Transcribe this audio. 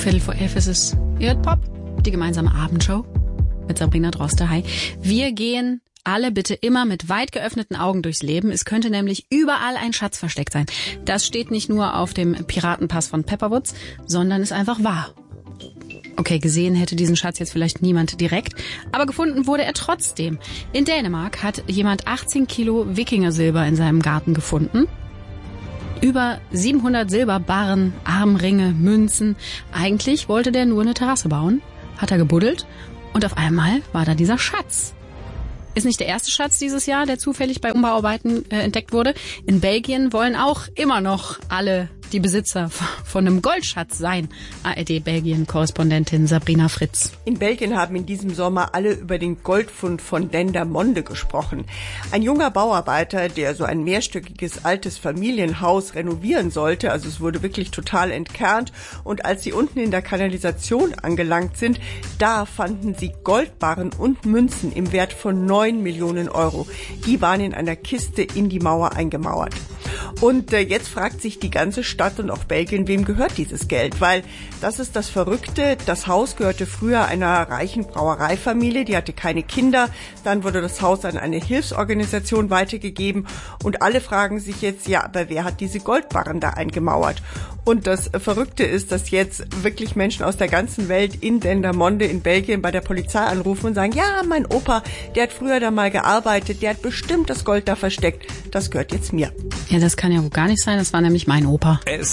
11:15 ist es. Ihr hört Pop, die gemeinsame Abendshow mit Sabrina Droste. Hi. Wir gehen alle bitte immer mit weit geöffneten Augen durchs Leben. Es könnte nämlich überall ein Schatz versteckt sein. Das steht nicht nur auf dem Piratenpass von Pepperwoods, sondern ist einfach wahr. Okay, gesehen hätte diesen Schatz jetzt vielleicht niemand direkt, aber gefunden wurde er trotzdem. In Dänemark hat jemand 18 Kilo Wikingersilber in seinem Garten gefunden. Über 700 Silberbarren, Armringe, Münzen. Eigentlich wollte der nur eine Terrasse bauen, hat er gebuddelt und auf einmal war da dieser Schatz. Ist nicht der erste Schatz dieses Jahr, der zufällig bei Umbauarbeiten entdeckt wurde. In Belgien wollen auch immer noch alle die Besitzer von einem Goldschatz sein. ARD-Belgien-Korrespondentin Sabrina Fritz. In Belgien haben in diesem Sommer alle über den Goldfund von Dendermonde gesprochen. Ein junger Bauarbeiter, der so ein mehrstöckiges altes Familienhaus renovieren sollte, also es wurde wirklich total entkernt. Und als sie unten in der Kanalisation angelangt sind, da fanden sie Goldbarren und Münzen im Wert von 9 Millionen Euro. Die waren in einer Kiste in die Mauer eingemauert. Und jetzt fragt sich die ganze Stadt und auch Belgien, wem gehört dieses Geld? Weil das ist das Verrückte. Das Haus gehörte früher einer reichen Brauereifamilie, die hatte keine Kinder. Dann wurde das Haus an eine Hilfsorganisation weitergegeben. Und alle fragen sich jetzt, ja, aber wer hat diese Goldbarren da eingemauert? Und das Verrückte ist, dass jetzt wirklich Menschen aus der ganzen Welt in Dendermonde in Belgien bei der Polizei anrufen und sagen, ja, mein Opa, der hat früher da mal gearbeitet, der hat bestimmt das Gold da versteckt. Das gehört jetzt mir. Ja, das kann ja wohl gar nicht sein, das war nämlich mein Opa. Es